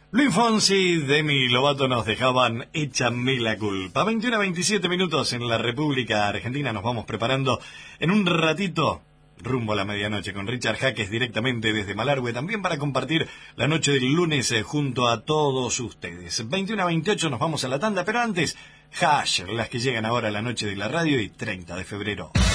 Luis Fonsi, Demi Lovato nos dejaban Échame la culpa. 21 a 27 minutos en la República Argentina. Nos vamos preparando en un ratito rumbo a la medianoche con Richard Jaques directamente desde Malargüe, también para compartir la noche del lunes junto a todos ustedes. 21 a 28 nos vamos a la tanda, pero antes, Hash, las que llegan ahora a la noche de la radio y 30 de febrero.